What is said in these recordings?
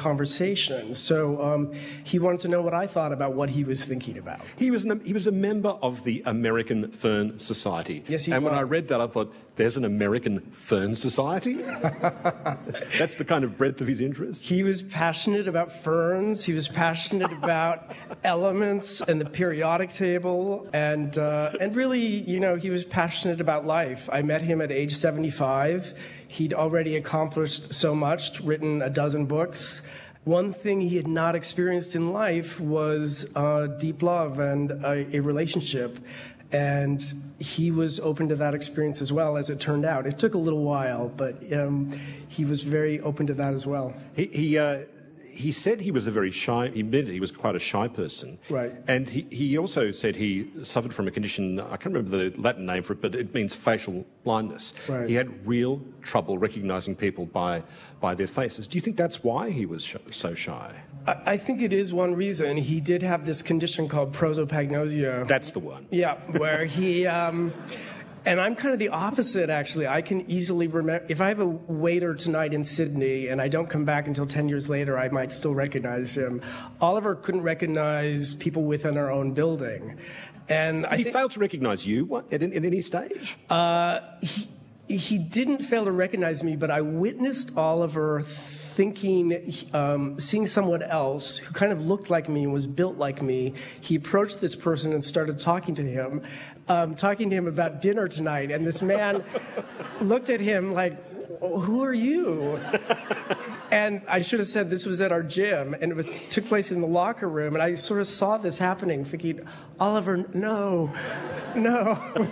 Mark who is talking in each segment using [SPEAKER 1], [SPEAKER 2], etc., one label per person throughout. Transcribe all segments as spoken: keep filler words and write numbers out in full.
[SPEAKER 1] conversation. So um, he wanted to know what I thought about what he was thinking about.
[SPEAKER 2] He was an, he was a member of the American Fern Society.
[SPEAKER 1] Yes, he
[SPEAKER 2] and
[SPEAKER 1] was.
[SPEAKER 2] when I read that, I thought, there's an American Fern Society? That's the kind of breadth of his interest?
[SPEAKER 1] He was passionate about ferns. He was passionate about elements and the periodic table. And, uh, and really, you know, he was passionate about life. I met him at age seventy-five. He'd already accomplished so much, written a dozen books. One thing he had not experienced in life was uh, deep love and a, a relationship. And he was open to that experience as well, as it turned out. It took a little while, but um, he was very open to that as well.
[SPEAKER 2] He he, uh, he said he was a very shy, he admitted he was quite a shy person.
[SPEAKER 1] Right.
[SPEAKER 2] And he, he also said he suffered from a condition, I can't remember the Latin name for it, but it means facial blindness.
[SPEAKER 1] Right.
[SPEAKER 2] He had real trouble recognising people by, by their faces. Do you think that's why he was sh- so shy?
[SPEAKER 1] I think it is one reason. He did have this condition called prosopagnosia.
[SPEAKER 2] That's the one.
[SPEAKER 1] Yeah, where he, um, and I'm kind of the opposite, actually. I can easily remember, if I have a waiter tonight in Sydney and I don't come back until ten years later, I might still recognize him. Oliver couldn't recognize people within our own building. And
[SPEAKER 2] Did
[SPEAKER 1] I
[SPEAKER 2] he
[SPEAKER 1] think,
[SPEAKER 2] fail to recognise you what, at, at any stage?
[SPEAKER 1] Uh, he, he didn't fail to recognize me, but I witnessed Oliver thinking, um, seeing someone else who kind of looked like me and was built like me. He approached this person and started talking to him, um, talking to him about dinner tonight. And this man looked at him like, who are you? And I should have said this was at our gym, and it was, took place in the locker room. And I sort of saw this happening, thinking, Oliver, no, no.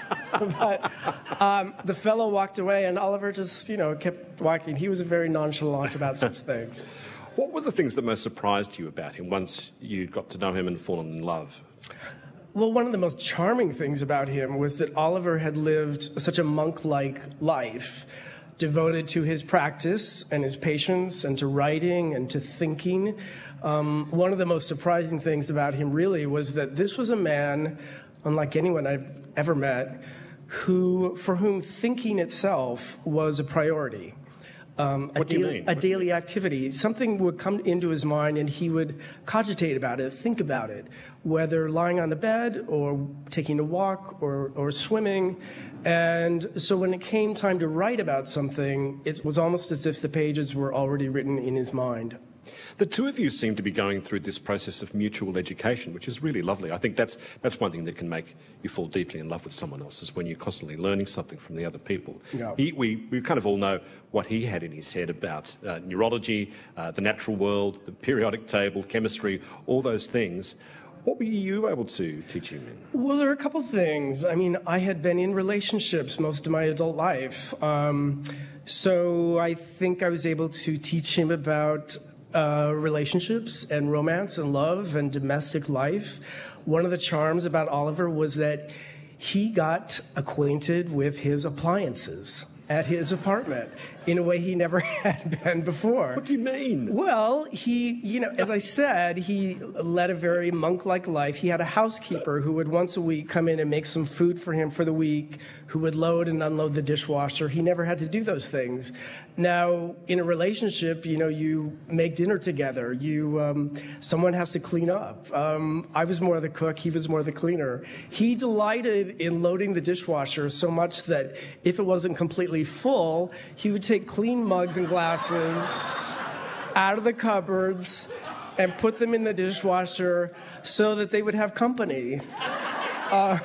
[SPEAKER 1] But um, the fellow walked away, and Oliver just, you know, kept walking. He was very nonchalant about such things.
[SPEAKER 2] What were the things that most surprised you about him once you got to know him and fallen in love?
[SPEAKER 1] Well, one of the most charming things about him was that Oliver had lived such a monk-like life, devoted to his practice and his patience and to writing and to thinking. Um, one of the most surprising things about him really was that this was a man, unlike anyone I've ever met, who, for whom thinking itself was a priority. Um,
[SPEAKER 2] what
[SPEAKER 1] a,
[SPEAKER 2] do you
[SPEAKER 1] daily,
[SPEAKER 2] mean?
[SPEAKER 1] a daily activity. Something would come into his mind and he would cogitate about it, think about it, whether lying on the bed or taking a walk or, or swimming. And so when it came time to write about something, it was almost as if the pages were already written in his mind.
[SPEAKER 2] The two of you seem to be going through this process of mutual education, which is really lovely. I think that's that's one thing that can make you fall deeply in love with someone else, is when you're constantly learning something from the other people.
[SPEAKER 1] Yeah.
[SPEAKER 2] He, we, we kind of all know what he had in his head about uh, neurology, uh, the natural world, the periodic table, chemistry, all those things. What were you able to teach him in?
[SPEAKER 1] Well, there are a couple things. I mean, I had been in relationships most of my adult life. Um, so I think I was able to teach him about Uh, relationships and romance and love and domestic life. One of the charms about Oliver was that he got acquainted with his appliances at his apartment in a way he never had been before.
[SPEAKER 2] What do you mean?
[SPEAKER 1] Well, he, you know, as I said, he led a very monk-like life. He had a housekeeper who would once a week come in and make some food for him for the week, who would load and unload the dishwasher. He never had to do those things. Now, in a relationship, you know, you make dinner together. You, um, someone has to clean up. Um, I was more the cook. He was more the cleaner. He delighted in loading the dishwasher so much that if it wasn't completely full, he would take clean mugs and glasses out of the cupboards and put them in the dishwasher so that they would have company. Uh,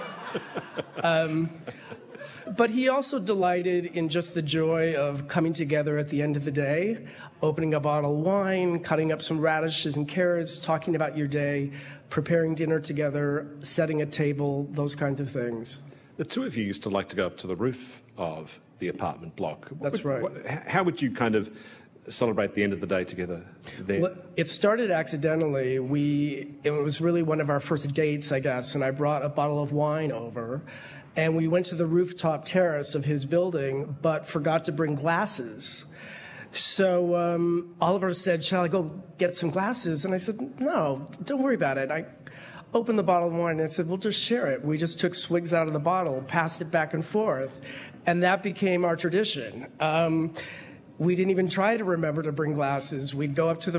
[SPEAKER 1] um, but he also delighted in just the joy of coming together at the end of the day, opening a bottle of wine, cutting up some radishes and carrots, talking about your day, preparing dinner together, setting a table, those kinds of things.
[SPEAKER 2] The two of you used to like to go up to the roof of the apartment block. What
[SPEAKER 1] That's
[SPEAKER 2] would,
[SPEAKER 1] right.
[SPEAKER 2] What, how would you kind of celebrate the end of the day together there?
[SPEAKER 1] Well, it started accidentally. We, it was really one of our first dates, I guess, and I brought a bottle of wine over, and we went to the rooftop terrace of his building, but forgot to bring glasses. So um, Oliver said, shall I go get some glasses? And I said, no, don't worry about it. I opened the bottle of wine and I said, we'll just share it. We just took swigs out of the bottle, passed it back and forth, and that became our tradition. Um, we didn't even try to remember to bring glasses. We'd go up to the